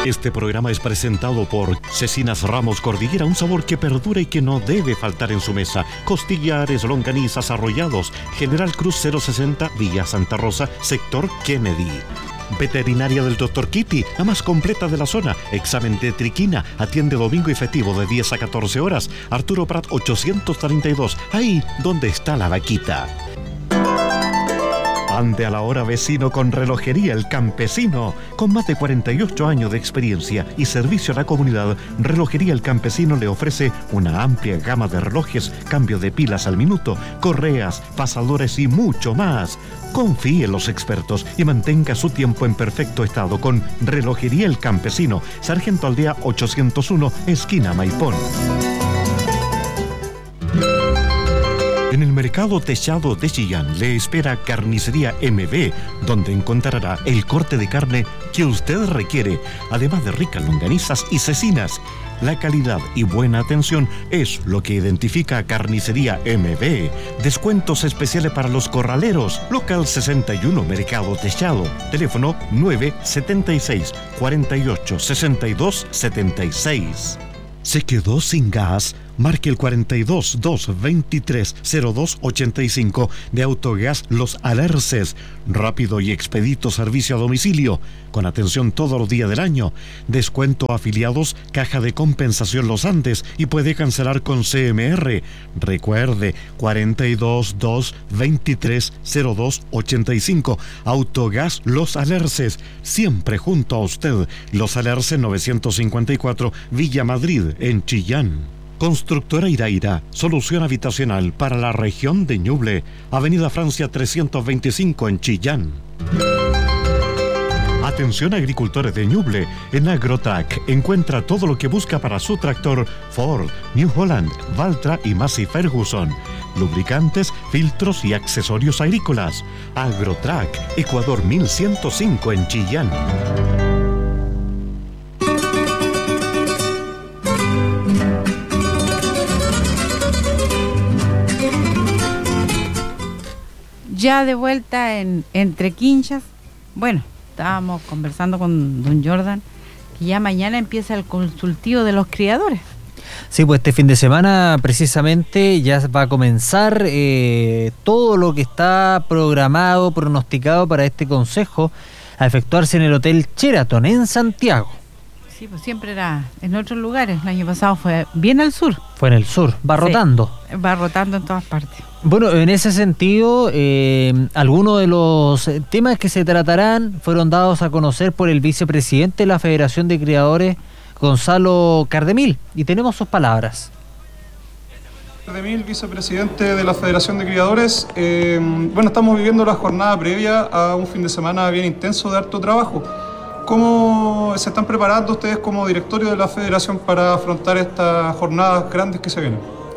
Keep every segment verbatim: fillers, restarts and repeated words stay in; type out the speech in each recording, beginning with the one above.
Este programa es presentado por Cecinas Ramos Cordillera, un sabor que perdura y que no debe faltar en su mesa. Costillares, longanizas, arrollados. General Cruz cero sesenta, Villa Santa Rosa, sector Kennedy. Veterinaria del doctor Kitty, la más completa de la zona. Examen de triquina, atiende domingo y festivo de diez a catorce horas. Arturo Prat ochocientos treinta y dos, ahí donde está la vaquita. Ande a la hora, vecino, con Relojería El Campesino. Con más de cuarenta y ocho años de experiencia y servicio a la comunidad, Relojería El Campesino le ofrece una amplia gama de relojes, cambio de pilas al minuto, correas, pasadores y mucho más. Confíe en los expertos y mantenga su tiempo en perfecto estado con Relojería El Campesino, Sargento Aldea ochocientos uno, esquina Maipón. En el mercado techado de Chillán le espera Carnicería M B, donde encontrará el corte de carne que usted requiere, además de ricas longanizas y cecinas. La calidad y buena atención es lo que identifica a Carnicería M B. Descuentos especiales para los corraleros. Local sesenta y uno, Mercado Techado. Teléfono nueve siete seis, cuatro ocho, seis dos siete seis. ¿Se quedó sin gas? Marque el cuatro dos, dos veintitrés, cero dos ochenta y cinco de Autogas Los Alerces. Rápido y expedito servicio a domicilio, con atención todos los días del año. Descuento a afiliados, caja de compensación Los Andes y puede cancelar con C M R. Recuerde, cuatro dos, dos veintitrés, cero dos ochenta y cinco. Autogas Los Alerces, siempre junto a usted. Los Alerces novecientos cincuenta y cuatro, Villa Madrid, en Chillán. Constructora Iraira, solución habitacional para la región de Ñuble, Avenida Francia trescientos veinticinco en Chillán. Atención agricultores de Ñuble, en Agrotrack encuentra todo lo que busca para su tractor Ford, New Holland, Valtra y Massey Ferguson. Lubricantes, filtros y accesorios agrícolas. Agrotrack, Ecuador mil ciento cinco en Chillán. Ya de vuelta en Entre Quinchas. Bueno, estábamos conversando con don Jordan que ya mañana empieza el consultivo de los criadores. Sí, pues este fin de semana precisamente ya va a comenzar eh, todo lo que está programado, pronosticado para este consejo a efectuarse en el Hotel Sheraton en Santiago. Sí, pues siempre era en otros lugares. El año pasado fue bien al sur. Fue en el sur, va rotando. Sí, va rotando en todas partes. Bueno, en ese sentido, eh, algunos de los temas que se tratarán fueron dados a conocer por el vicepresidente de la Federación de Criadores, Gonzalo Cardemil, y tenemos sus palabras. Cardemil, vicepresidente de la Federación de Criadores. Eh, bueno, estamos viviendo la jornada previa a un fin de semana bien intenso de harto trabajo. ¿Cómo se están preparando ustedes como directorio de la Federación para afrontar estas jornadas grandes que se vienen?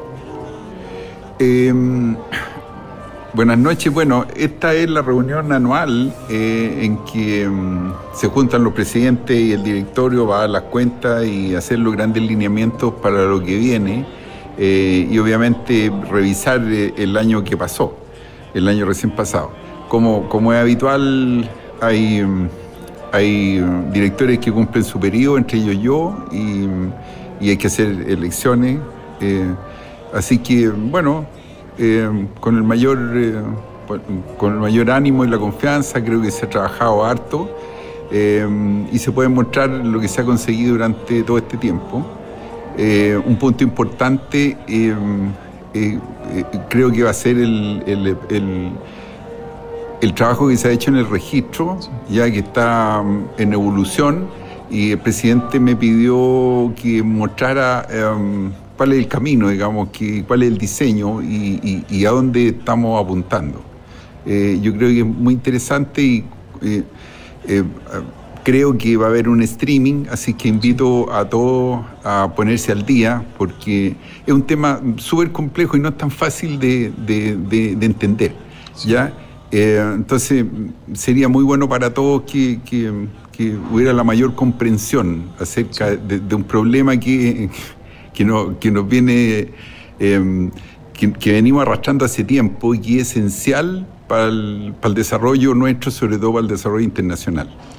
Eh, buenas noches. Bueno, esta es la reunión anual eh, en que um, se juntan los presidentes y el directorio para dar las cuentas y hacer los grandes lineamientos para lo que viene eh, y obviamente revisar eh, el año que pasó, el año recién pasado. Como, como es habitual, hay, um, hay um, directores que cumplen su periodo, entre ellos yo, y, y hay que hacer elecciones. Eh, Así que, bueno, eh, con el mayor eh, con el mayor ánimo y la confianza, creo que se ha trabajado harto eh, y se puede mostrar lo que se ha conseguido durante todo este tiempo. Eh, un punto importante eh, eh, eh, creo que va a ser el, el, el, el trabajo que se ha hecho en el registro, ya que está en evolución, y el presidente me pidió que mostrara eh, cuál es el camino, digamos, que, cuál es el diseño y, y, y a dónde estamos apuntando. Eh, yo creo que es muy interesante y eh, eh, creo que va a haber un streaming, así que invito a todos a ponerse al día, porque es un tema súper complejo y no es tan fácil de, de, de, de entender, ¿ya? Eh, entonces, sería muy bueno para todos que, que, que hubiera la mayor comprensión acerca de, de un problema que... Que, no, que nos viene, eh, que, que venimos arrastrando hace tiempo y que es esencial para el, para el desarrollo nuestro, sobre todo para el desarrollo internacional.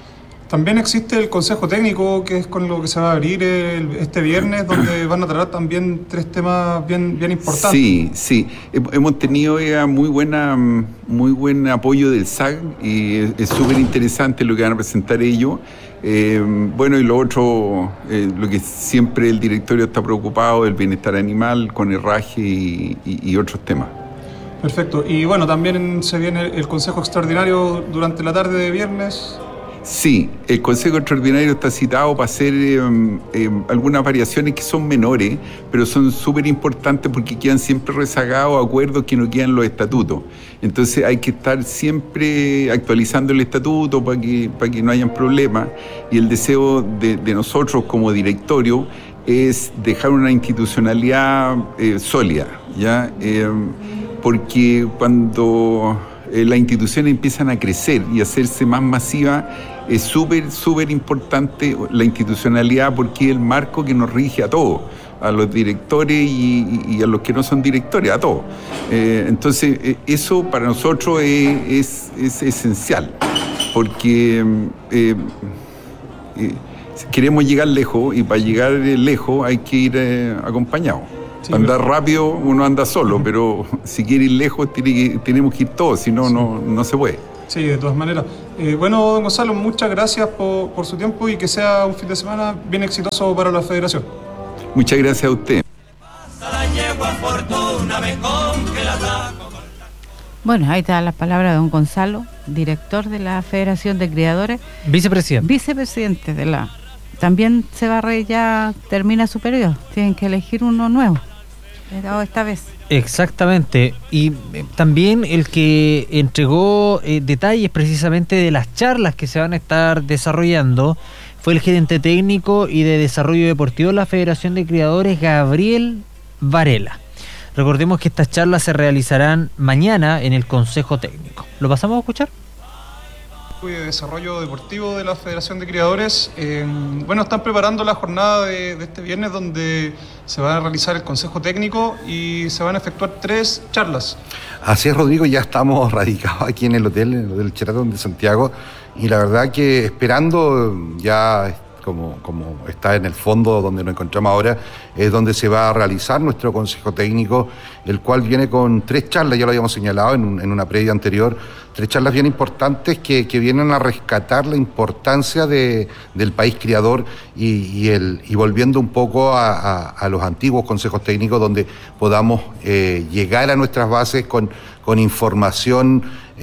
También existe el Consejo Técnico, que es con lo que se va a abrir el, este viernes, donde van a tratar también tres temas bien, bien importantes. Sí, sí. Hemos tenido eh, muy buena, muy buen apoyo del S A C y es súper interesante lo que van a presentar ellos. Eh, bueno, y lo otro, eh, lo que siempre el directorio está preocupado, el bienestar animal, con herraje y, y, y otros temas. Perfecto. Y bueno, también se viene el Consejo Extraordinario durante la tarde de viernes. Sí, el Consejo Extraordinario está citado para hacer eh, eh, algunas variaciones que son menores, pero son súper importantes porque quedan siempre rezagados acuerdos que no quedan los estatutos. Entonces hay que estar siempre actualizando el estatuto para que, para que no hayan problemas. Y el deseo de, de nosotros como directorio es dejar una institucionalidad eh, sólida, ¿ya? Eh, porque cuando eh, las instituciones empiezan a crecer y a hacerse más masivas, es súper, súper importante la institucionalidad porque es el marco que nos rige a todos, a los directores y, y a los que no son directores, a todos. Eh, entonces, eh, eso para nosotros es, es, es esencial, porque eh, eh, queremos llegar lejos y para llegar lejos hay que ir eh, acompañados. Sí, para andar rápido uno anda solo, pero si quiere ir lejos tiene que, tenemos que ir todos, si no, sí. no, no se puede. Sí, de todas maneras. Eh, bueno, don Gonzalo, muchas gracias por, por su tiempo y que sea un fin de semana bien exitoso para la Federación. Muchas gracias a usted. Bueno, ahí está la palabra de don Gonzalo, director de la Federación de Criadores. Vicepresidente. Vicepresidente de la... También se va a re, ya termina su periodo. Tienen que elegir uno nuevo. Esta vez. Exactamente, y eh, también el que entregó eh, detalles precisamente de las charlas que se van a estar desarrollando fue el gerente técnico y de desarrollo deportivo de la Federación de Criadores, Gabriel Varela. Recordemos que estas charlas se realizarán mañana en el Consejo Técnico. ¿Lo pasamos a escuchar? De Desarrollo Deportivo de la Federación de Criadores. Eh, bueno, están preparando la jornada de, de este viernes donde se va a realizar el Consejo Técnico y se van a efectuar tres charlas. Así es, Rodrigo, ya estamos radicados aquí en el hotel, en el Hotel Sheraton de Santiago, y la verdad que esperando ya... Como, como está en el fondo donde nos encontramos ahora, es donde se va a realizar nuestro Consejo Técnico, el cual viene con tres charlas, ya lo habíamos señalado en, un, en una previa anterior, tres charlas bien importantes que, que vienen a rescatar la importancia de, del país criador y, y, el, y volviendo un poco a, a, a los antiguos consejos técnicos donde podamos eh, llegar a nuestras bases con, con información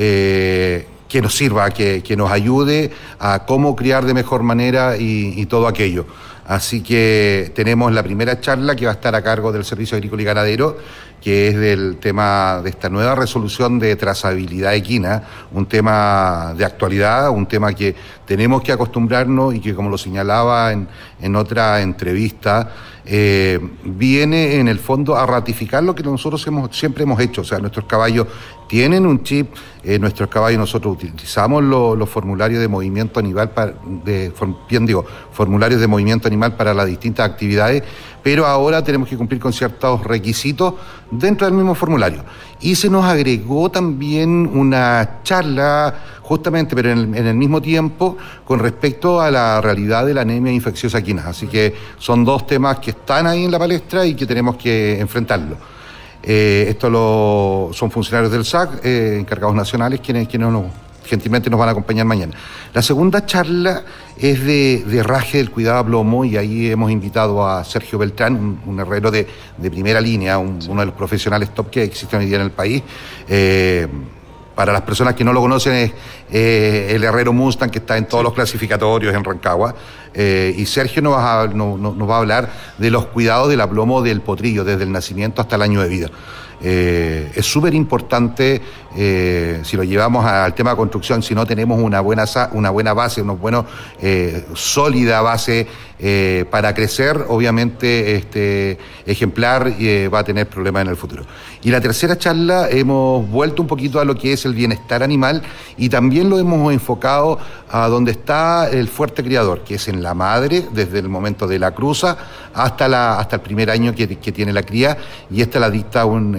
eh, que nos sirva, que, que nos ayude a cómo criar de mejor manera y, y todo aquello. Así que tenemos la primera charla que va a estar a cargo del Servicio Agrícola y Ganadero, que es del tema de esta nueva resolución de trazabilidad equina, un tema de actualidad, un tema que tenemos que acostumbrarnos y que, como lo señalaba en, en otra entrevista, eh, viene en el fondo a ratificar lo que nosotros hemos, siempre hemos hecho. O sea, nuestros caballos tienen un chip, eh, nuestros caballos nosotros utilizamos lo, los formularios de movimiento animal, para, de, bien digo, formularios de movimiento animal para las distintas actividades, pero ahora tenemos que cumplir con ciertos requisitos dentro del mismo formulario. Y se nos agregó también una charla, justamente, pero en el, en el mismo tiempo, con respecto a la realidad de la anemia infecciosa equina. Así que son dos temas que están ahí en la palestra y que tenemos que enfrentarlo. Eh, esto lo, son funcionarios del S A C, eh, encargados nacionales, quienes, quienes nos, gentilmente nos van a acompañar mañana. La segunda charla es de, de herraje del cuidado a plomo y ahí hemos invitado a Sergio Beltrán, un, un herrero de, de primera línea, un, uno de los profesionales top que existen hoy día en el país. Eh, Para las personas que no lo conocen, es eh, el herrero Mustang, que está en todos los clasificatorios en Rancagua. Eh, y Sergio nos va, a, no, no, nos va a hablar de los cuidados del aplomo del potrillo, desde el nacimiento hasta el año de vida. Eh, es súper importante, eh, si lo llevamos al tema de construcción, si no tenemos una buena, una buena base, una buena eh, sólida base eh, para crecer, obviamente este ejemplar eh, va a tener problemas en el futuro. Y la tercera charla hemos vuelto un poquito a lo que es el bienestar animal y también lo hemos enfocado a donde está el fuerte criador, que es en la madre, desde el momento de la cruza hasta, la, hasta el primer año que, que tiene la cría, y esta la dicta un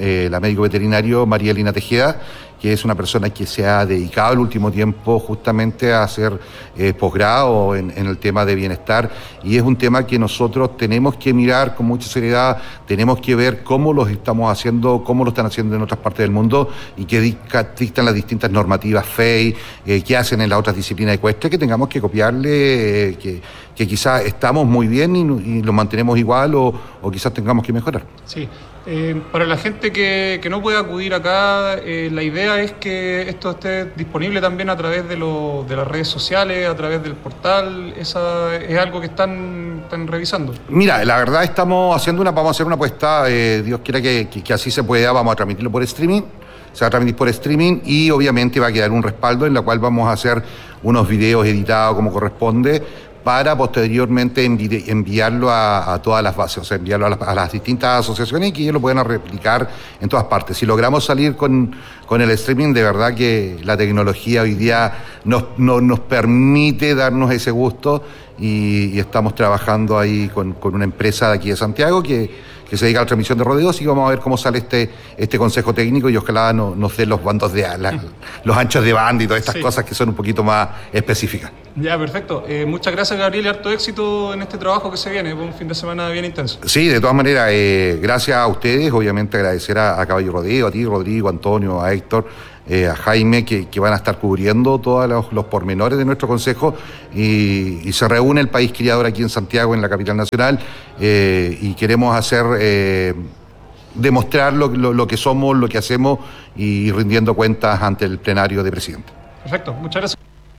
eh, la médico veterinario María Elena Tejeda, que es una persona que se ha dedicado el último tiempo justamente a hacer eh, posgrado en, en el tema de bienestar, y es un tema que nosotros tenemos que mirar con mucha seriedad, tenemos que ver cómo lo estamos haciendo, cómo lo están haciendo en otras partes del mundo y que dictan las distintas normativas F E I, eh, que hacen en las otras disciplinas ecuestres, que tengamos que copiarle, eh, que, que quizás estamos muy bien y, y lo mantenemos igual o, o quizás tengamos que mejorar. Sí. Eh, para la gente que, que no puede acudir acá, eh, la idea es que esto esté disponible también a través de, lo, de las redes sociales, a través del portal. ¿Esa es algo que están, están revisando? Mira, la verdad estamos haciendo una, vamos a hacer una apuesta, eh, Dios quiera que, que, que así se pueda, vamos a transmitirlo por streaming, se va a transmitir por streaming y obviamente va a quedar un respaldo en la cual vamos a hacer unos videos editados como corresponde, para posteriormente envi enviarlo a, a todas las bases, o sea, enviarlo a las, a las distintas asociaciones y que ellos lo puedan replicar en todas partes. Si logramos salir con, con el streaming, de verdad que la tecnología hoy día nos, no, nos permite darnos ese gusto y, y estamos trabajando ahí con, con una empresa de aquí de Santiago que, que se dedica a la transmisión de rodeos y vamos a ver cómo sale este, este consejo técnico y ojalá no, nos dé los bandos de la, los anchos de banda y todas estas sí. cosas que son un poquito más específicas. Ya, perfecto. Eh, muchas gracias, Gabriel, y harto éxito en este trabajo que se viene, un fin de semana bien intenso. Sí, de todas maneras, eh, gracias a ustedes, obviamente agradecer a, a Caballo Rodeo, a ti, Rodrigo, a Antonio, a Héctor, eh, a Jaime, que, que van a estar cubriendo todos los, los pormenores de nuestro consejo y, y se reúne el país criador aquí en Santiago, en la capital nacional, eh, y queremos hacer... Eh, demostrar lo, lo, lo que somos, lo que hacemos y rindiendo cuentas ante el plenario de presidente. Perfecto, muchas gracias.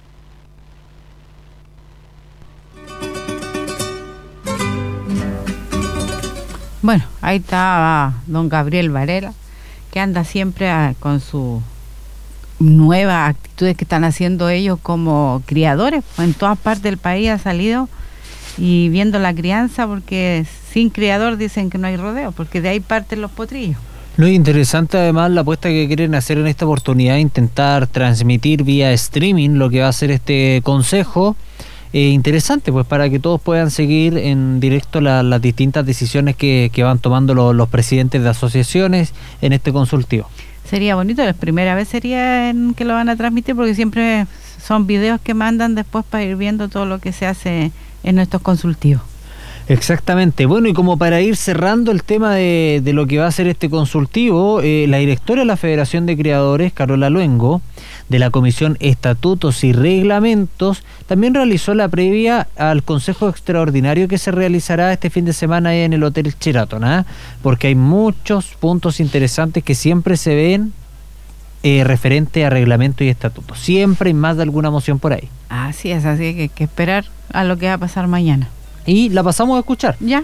Bueno, ahí está don Gabriel Varela, que anda siempre a, con sus nuevas actitudes que están haciendo ellos como criadores. En todas partes del país ha salido y viendo la crianza, porque sin criador dicen que no hay rodeo, porque de ahí parten los potrillos. Lo interesante además la apuesta que quieren hacer en esta oportunidad, intentar transmitir vía streaming lo que va a ser este consejo. Eh, interesante, pues para que todos puedan seguir en directo la, las distintas decisiones que, que van tomando los, los presidentes de asociaciones en este consultivo. Sería bonito, la primera vez sería en que lo van a transmitir, porque siempre son videos que mandan después para ir viendo todo lo que se hace en nuestros consultivos. Exactamente. Bueno, y como para ir cerrando el tema de, de lo que va a ser este consultivo, eh, la directora de la Federación de Criadores, Carola Luengo, de la Comisión Estatutos y Reglamentos, también realizó la previa al Consejo Extraordinario que se realizará este fin de semana en el Hotel Sheraton, ¿eh? Porque hay muchos puntos interesantes que siempre se ven eh, referente a reglamento y estatutos. Siempre hay más de alguna moción por ahí. Así es, así que hay que esperar a lo que va a pasar mañana. Y la pasamos a escuchar. Ya.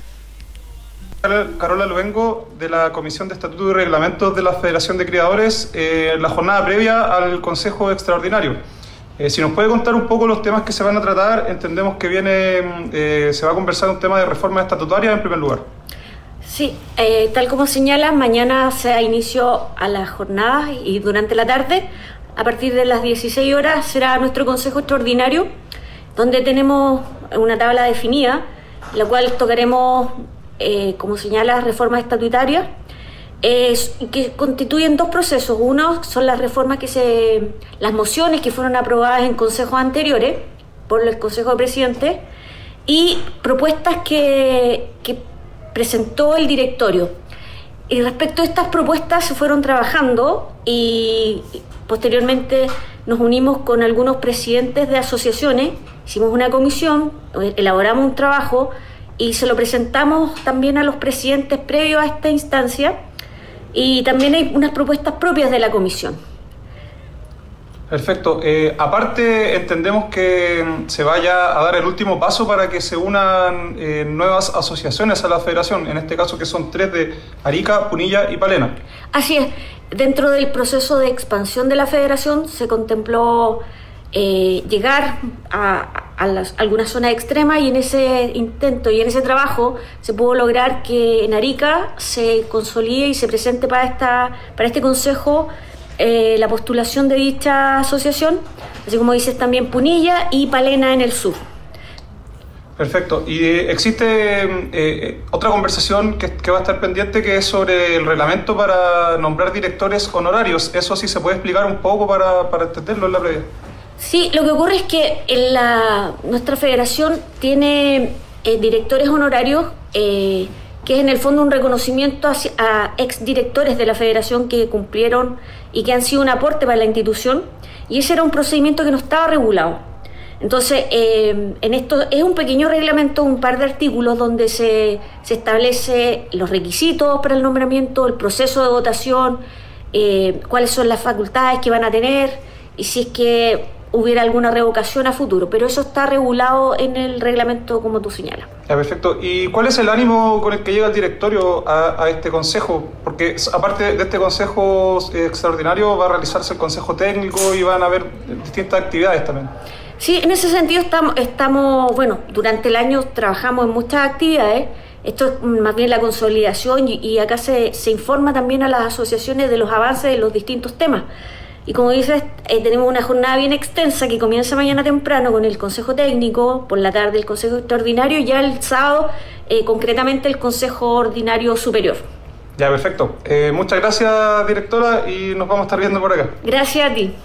Carola Luengo, de la Comisión de Estatutos y Reglamentos de la Federación de Criadores, eh, la jornada previa al Consejo Extraordinario. Eh, si nos puede contar un poco los temas que se van a tratar, entendemos que viene, eh, se va a conversar un tema de reforma estatutaria en primer lugar. Sí, eh, tal como señala, mañana se da inicio a las jornadas y durante la tarde, a partir de las dieciséis horas, será nuestro Consejo Extraordinario, donde tenemos una tabla definida, la cual tocaremos, eh, como señala, reformas estatutarias, eh, que constituyen dos procesos. Uno son las reformas que se, las mociones que fueron aprobadas en consejos anteriores por el Consejo de Presidentes y propuestas que, que presentó el directorio. Y respecto a estas propuestas se fueron trabajando y posteriormente nos unimos con algunos presidentes de asociaciones, hicimos una comisión, elaboramos un trabajo y se lo presentamos también a los presidentes previo a esta instancia, y también hay unas propuestas propias de la comisión. Perfecto. Eh, aparte, entendemos que se vaya a dar el último paso para que se unan eh, nuevas asociaciones a la federación, en este caso que son tres de Arica, Punilla y Palena. Así es. Dentro del proceso de expansión de la federación se contempló eh, llegar a, a, las, a alguna zona extrema, y en ese intento y en ese trabajo se pudo lograr que en Arica se consolide y se presente para, esta, para este consejo eh, la postulación de dicha asociación, así como dices también Punilla y Palena en el sur. Perfecto. ¿Y eh, existe eh, otra conversación que, que va a estar pendiente, que es sobre el reglamento para nombrar directores honorarios? Eso sí se puede explicar un poco para, para entenderlo en la previa. Sí, lo que ocurre es que en la, nuestra federación tiene eh, directores honorarios, eh, que es en el fondo un reconocimiento hacia, a exdirectores de la federación que cumplieron y que han sido un aporte para la institución, y ese era un procedimiento que no estaba regulado. Entonces, eh, en esto es un pequeño reglamento, un par de artículos donde se, se establece los requisitos para el nombramiento, el proceso de votación, eh, cuáles son las facultades que van a tener y si es que hubiera alguna revocación a futuro. Pero eso está regulado en el reglamento, como tú señalas. Ya, perfecto. ¿Y cuál es el ánimo con el que llega el directorio a, a este consejo? Porque aparte de este consejo eh, extraordinario va a realizarse el consejo técnico y van a haber distintas actividades también. Sí, en ese sentido estamos, estamos, bueno, durante el año trabajamos en muchas actividades. Esto es más bien la consolidación y, y acá se, se informa también a las asociaciones de los avances de los distintos temas. Y como dices, eh, tenemos una jornada bien extensa que comienza mañana temprano con el Consejo Técnico, por la tarde el Consejo Extraordinario y ya el sábado eh, concretamente el Consejo Ordinario Superior. Ya, perfecto. Eh, muchas gracias, directora, y nos vamos a estar viendo por acá. Gracias a ti.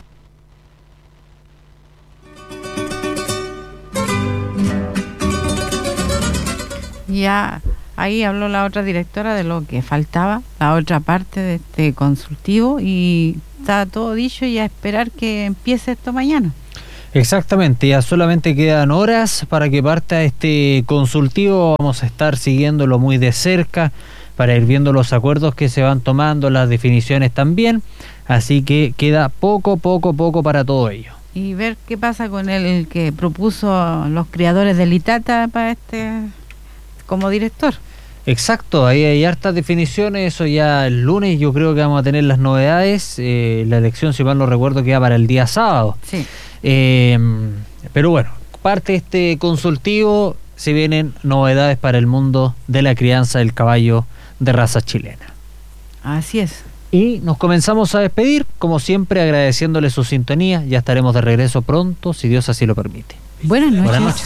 Ya ahí habló la otra directora de lo que faltaba, la otra parte de este consultivo, y está todo dicho y a esperar que empiece esto mañana. Exactamente, ya solamente quedan horas para que parta este consultivo. Vamos a estar siguiéndolo muy de cerca para ir viendo los acuerdos que se van tomando, las definiciones también, así que queda poco, poco, poco para todo ello. Y ver qué pasa con el que propuso los criadores del Itata para este como director. Exacto, ahí hay hartas definiciones, eso ya el lunes yo creo que vamos a tener las novedades. Eh, la elección, si mal no recuerdo, queda para el día sábado. Sí. Eh, pero bueno, parte de este consultivo, se vienen novedades para el mundo de la crianza del caballo de raza chilena. Así es. Y nos comenzamos a despedir, como siempre agradeciéndole su sintonía. Ya estaremos de regreso pronto, si Dios así lo permite. Buenas noches. Buenas noches.